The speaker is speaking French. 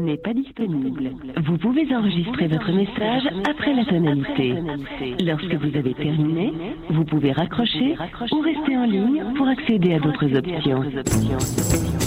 n'est pas disponible. Vous pouvez enregistrer votre message après la tonalité. Lorsque vous avez terminé, vous pouvez raccrocher ou rester en ligne pour accéder à d'autres options.